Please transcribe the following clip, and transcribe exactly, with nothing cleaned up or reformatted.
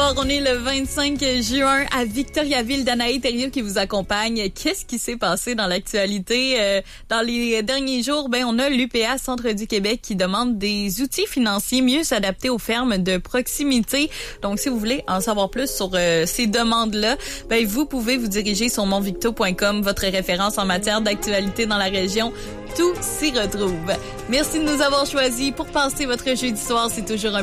soir, on est le vingt-cinq juin à Victoriaville. Danaï Thériault qui vous accompagne. Qu'est-ce qui s'est passé dans l'actualité? Euh, dans les derniers jours, ben on a l'U P A Centre du Québec qui demande des outils financiers mieux s'adapter aux fermes de proximité. Donc, si vous voulez en savoir plus sur euh, ces demandes-là, ben vous pouvez vous diriger sur monvicto point com, votre référence en matière d'actualité dans la région. Tout s'y retrouve. Merci de nous avoir choisis pour passer votre jeudi soir. C'est toujours un